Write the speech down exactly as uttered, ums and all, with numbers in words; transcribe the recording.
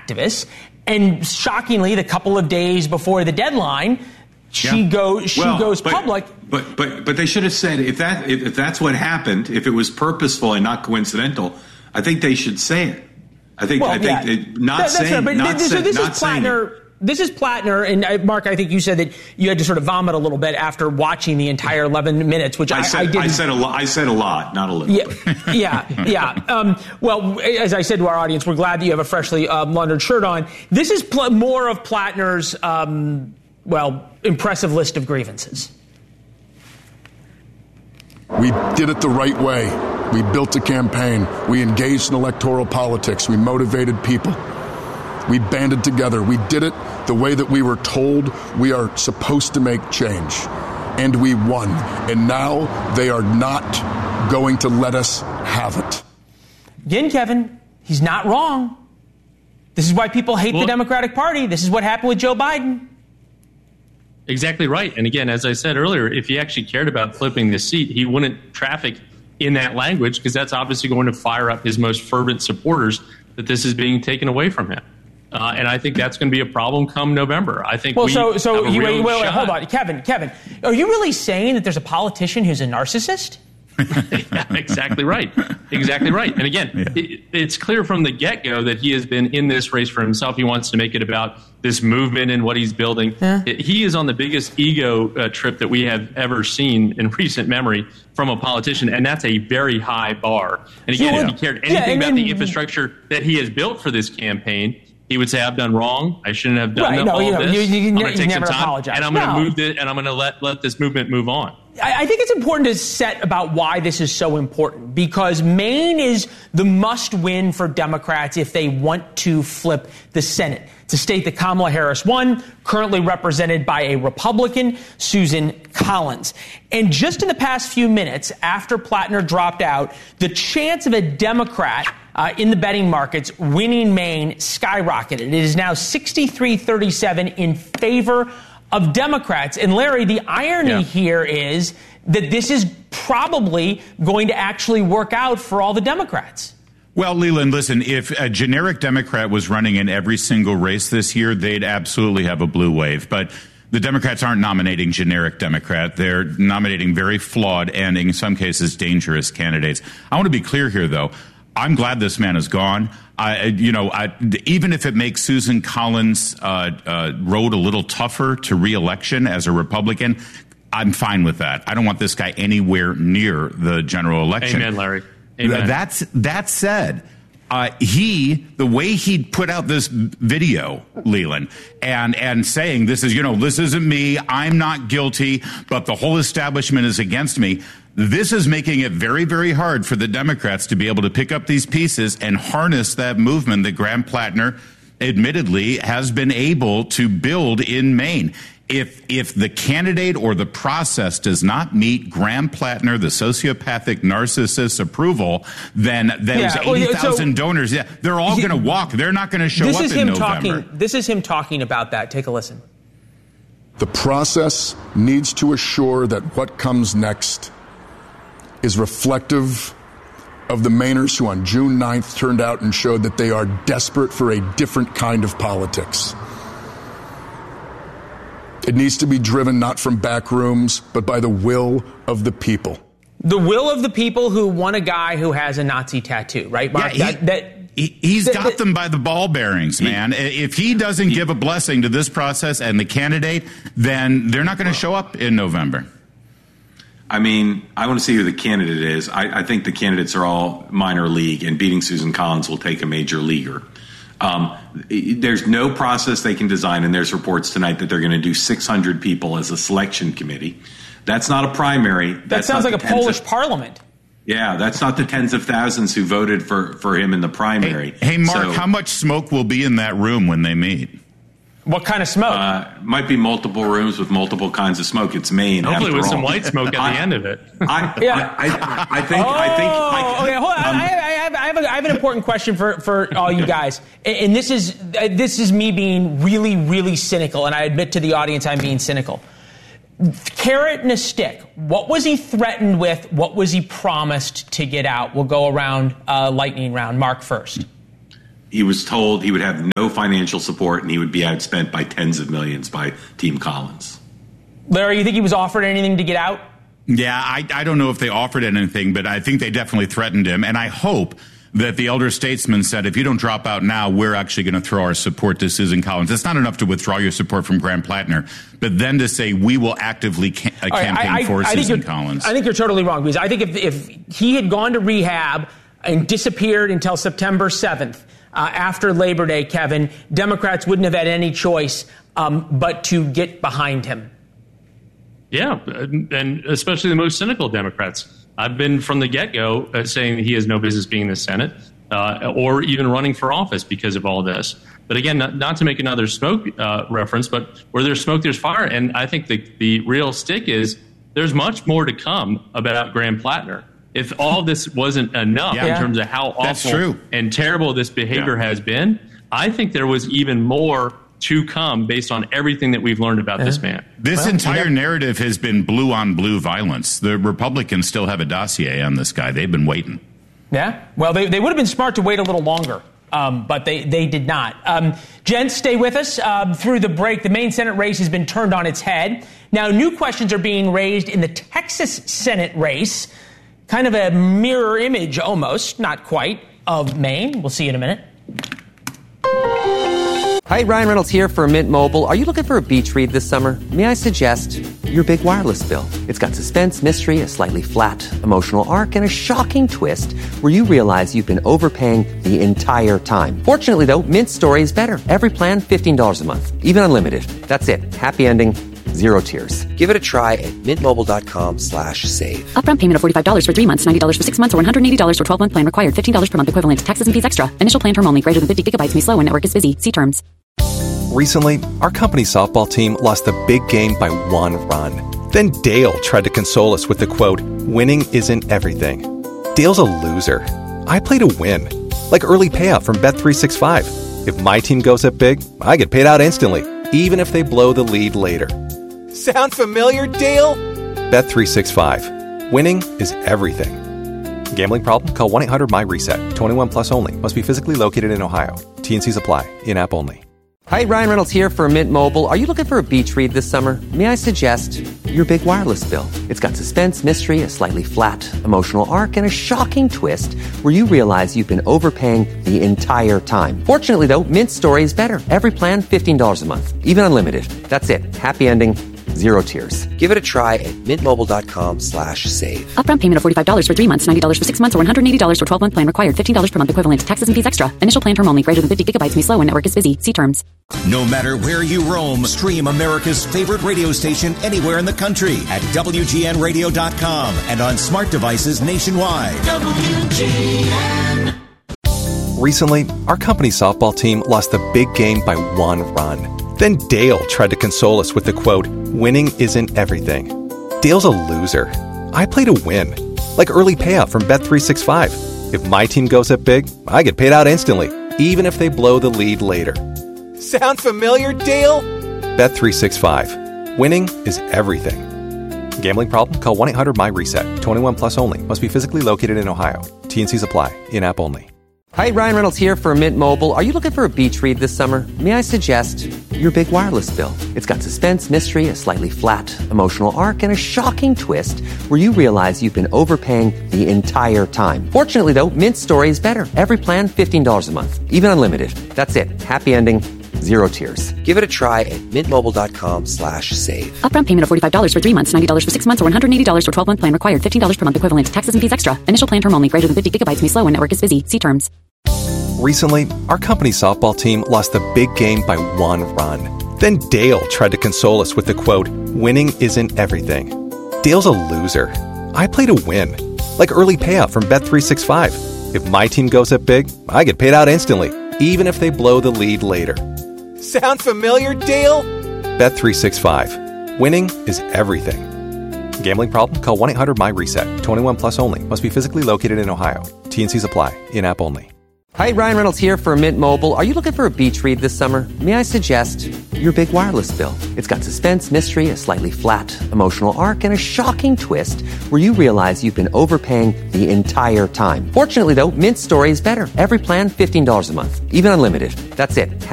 activists. And shockingly, the couple of days before the deadline, she yeah. goes she well, goes but, public. But but but they should have said if that if, if that's what happened, if it was purposeful and not coincidental, I think they should say it. I think well, I think yeah. it, not that, saying right, but not, this, say, so this not is saying Plattner. it. This is Plattner, and uh, Mark, I think you said that you had to sort of vomit a little bit after watching the entire eleven minutes, which I, I said. I, didn't. I said a lot. I said a lot, not a little. Yeah, yeah, yeah. Um, well, as I said to our audience, we're glad that you have a freshly um, laundered shirt on. This is pl- more of Plattner's, um, well, impressive list of grievances. We did it the right way. We built a campaign. We engaged in electoral politics. We motivated people. We banded together. We did it the way that we were told we are supposed to make change. And we won. And now they are not going to let us have it. Again, Kevin, he's not wrong. This is why people hate well, the Democratic Party. This is what happened with Joe Biden. Exactly right. And again, as I said earlier, if he actually cared about flipping the seat, he wouldn't traffic in that language, because that's obviously going to fire up his most fervent supporters that this is being taken away from him. Uh, and I think that's going to be a problem come November. I think well, we so so have a you real wait, wait, wait, shot. hold on, Kevin, Kevin, are you really saying that there's a politician who's a narcissist? Yeah, exactly right. Exactly right. And again, yeah. it, it's clear from the get-go that he has been in this race for himself. He wants to make it about this movement and what he's building. Yeah. It, he is on the biggest ego uh, trip that we have ever seen in recent memory from a politician, and that's a very high bar. And again, yeah. if he cared anything yeah, about mean, the infrastructure that he has built for this campaign, he would say, "I've done wrong. I shouldn't have done right, no, all you know, this. You, you, I'm going to take never some time, apologize. and I'm no. going to move it, and I'm going to let let this movement move on." I, I think it's important to set about why this is so important, because Maine is the must-win for Democrats if they want to flip the Senate. It's a state that Kamala Harris won, currently represented by a Republican, Susan Collins. And just in the past few minutes after Plattner dropped out, the chance of a Democrat Uh, in the betting markets, winning Maine skyrocketed. It is now sixty-three thirty-seven in favor of Democrats. And Larry, the irony yeah. here is that this is probably going to actually work out for all the Democrats. Well, Leland, listen, if a generic Democrat was running in every single race this year, they'd absolutely have a blue wave. But the Democrats aren't nominating generic Democrat. They're nominating very flawed and, in some cases, dangerous candidates. I want to be clear here, though. I'm glad this man is gone. I, you know, I, even if it makes Susan Collins' uh, uh, road a little tougher to re-election as a Republican, I'm fine with that. I don't want this guy anywhere near the general election. Amen, Larry. Amen. That's that said, uh, he the way he put out this video, Leland, and and saying this is you know this isn't me. I'm not guilty, but the whole establishment is against me. This is making it very, very hard for the Democrats to be able to pick up these pieces and harness that movement that Graham Plattner admittedly has been able to build in Maine. If if the candidate or the process does not meet Graham Plattner, the sociopathic narcissist's approval, then those yeah, well, eighty thousand so, donors, yeah, they're all going to walk. They're not going to show this up is in him November. Talking, this is him talking about that. Take a listen. The process needs to assure that what comes next is reflective of the Mainers who on June ninth turned out and showed that they are desperate for a different kind of politics. It needs to be driven not from back rooms, but by the will of the people. The will of the people who want a guy who has a Nazi tattoo, right, Mark? Yeah, he, that, that, he, he's that, got that, them by the ball bearings, man. He, if he doesn't he, give a blessing to this process and the candidate, then they're not going to show up in November. I mean, I want to see who the candidate is. I, I think the candidates are all minor league, and beating Susan Collins will take a major leaguer. Um, there's no process they can design, and there's reports tonight that they're going to do six hundred people as a selection committee. That's not a primary. That that's sounds like a Polish of, parliament. Yeah, that's not the tens of thousands who voted for, for him in the primary. Hey, hey Mark, so, how much smoke will be in that room when they meet? What kind of smoke? Uh, might be multiple rooms with multiple kinds of smoke. It's Maine. Hopefully with all. some white smoke at I, the end of it. I, yeah. I, I, I think. Oh, I think. I, okay, hold on. Um, I, I, have, I, have a, I have an important question for, for all you guys, and, and this is uh, this is me being really, really cynical, and I admit to the audience I'm being cynical. Carrot and a stick. What was he threatened with? What was he promised to get out? We'll go around uh, lightning round. Mark first. he was told he would have no financial support and he would be outspent by tens of millions by Team Collins. Larry, you think he was offered anything to get out? Yeah, I, I don't know if they offered anything, but I think they definitely threatened him. And I hope that the elder statesman said, if you don't drop out now, we're actually going to throw our support to Susan Collins. It's not enough to withdraw your support from Graham Plattner, but then to say we will actively ca- uh, right, campaign I, I, for I Susan Collins. I think you're totally wrong, because I think if, if he had gone to rehab and disappeared until September seventh, uh, after Labor Day, Kevin, Democrats wouldn't have had any choice um, but to get behind him. Yeah, and especially the most cynical Democrats. I've been from the get-go uh, saying he has no business being in the Senate uh, or even running for office because of all this. But again, not, not to make another smoke uh, reference, but where there's smoke, there's fire. And I think the, the real stick is there's much more to come about Graham Plattner. If all this wasn't enough yeah. in terms of how That's awful true. and terrible this behavior yeah. has been, I think there was even more to come based on everything that we've learned about yeah. this man. This well, entire yeah. narrative has been blue on blue violence. The Republicans still have a dossier on this guy. They've been waiting. Yeah. Well, they, they would have been smart to wait a little longer, um, but they, they did not. Um, gents, stay with us um, through the break. The Maine Senate race has been turned on its head. Now, new questions are being raised in the Texas Senate race. Kind of a mirror image, almost, not quite, of Maine. We'll see you in a minute. Hi, Ryan Reynolds here for Mint Mobile. Are you looking for a beach read this summer? May I suggest your big wireless bill? It's got suspense, mystery, a slightly flat, emotional arc, and a shocking twist where you realize you've been overpaying the entire time. Fortunately, though, Mint's story is better. Every plan, fifteen dollars a month. Even unlimited. That's it. Happy ending. Zero tears. Give it a try at mintmobile.com slash save. Upfront payment of forty-five dollars for three months, ninety dollars for six months, or one hundred eighty dollars for twelve-month plan required. fifteen dollars per month equivalent. Taxes and fees extra. Initial plan term only. Greater than fifty gigabytes may slow when network is busy. See terms. Recently, our company softball team lost the big game by one run. Then Dale tried to console us with the quote, "Winning isn't everything." Dale's a loser. I play to win. Like early payout from Bet three sixty-five. If my team goes up big, I get paid out instantly, even if they blow the lead later. Sound familiar, Dale? Bet three sixty-five. Winning is everything. Gambling problem? Call one eight hundred M Y reset. twenty-one plus only. Must be physically located in Ohio. T and C's apply. In-app only. Hi, Ryan Reynolds here for Mint Mobile. Are you looking for a beach read this summer? May I suggest your big wireless bill? It's got suspense, mystery, a slightly flat, emotional arc, and a shocking twist where you realize you've been overpaying the entire time. Fortunately, though, Mint's story is better. Every plan, fifteen dollars a month. Even unlimited. That's it. Happy ending. Zero tears. Give it a try at mintmobile.com slash save. Upfront payment of forty-five dollars for three months, ninety dollars for six months, or one hundred eighty dollars for twelve-month plan required. fifteen dollars per month equivalent. Taxes and fees extra. Initial plan term only. Greater than fifty gigabytes may slow when network is busy. See terms. No matter where you roam, stream America's favorite radio station anywhere in the country at W G N radio dot com and on smart devices nationwide. W G N. Recently, our company softball team lost the big game by one run. Then Dale tried to console us with the quote, "Winning isn't everything." Dale's a loser. I play to win. Like early payout from Bet three sixty-five. If my team goes up big, I get paid out instantly, even if they blow the lead later. Sound familiar, Dale? Bet three sixty-five. Winning is everything. Gambling problem? Call one eight hundred M Y reset. twenty-one plus only. Must be physically located in Ohio. T and C's apply. In-app only. Hi, Ryan Reynolds here for Mint Mobile. Are you looking for a beach read this summer? May I suggest your big wireless bill? It's got suspense, mystery, a slightly flat, emotional arc, and a shocking twist where you realize you've been overpaying the entire time. Fortunately, though, Mint's story is better. Every plan, fifteen dollars a month. Even unlimited. That's it. Happy ending. Zero tears. Give it a try at mintmobile.com slash save. Upfront payment of forty-five dollars for three months, ninety dollars for six months, or one hundred eighty dollars for twelve-month plan required. fifteen dollars per month equivalent. Taxes and fees extra. Initial plan term only. Greater than fifty gigabytes may slow when network is busy. See terms. Recently, our company softball team lost the big game by one run. Then Dale tried to console us with the quote, "Winning isn't everything." Dale's a loser. I play to win. Like early payout from Bet three sixty-five. If my team goes up big, I get paid out instantly, even if they blow the lead later. Sound familiar, Dale? Bet three sixty-five. Winning is everything. Gambling problem? Call one eight hundred M Y reset. twenty-one plus only. Must be physically located in Ohio. T and C's apply. In-app only. Hi, Ryan Reynolds here for Mint Mobile. Are you looking for a beach read this summer? May I suggest your big wireless bill? It's got suspense, mystery, a slightly flat, emotional arc, and a shocking twist where you realize you've been overpaying the entire time. Fortunately, though, Mint's story is better. Every plan, fifteen dollars a month. Even unlimited. That's it.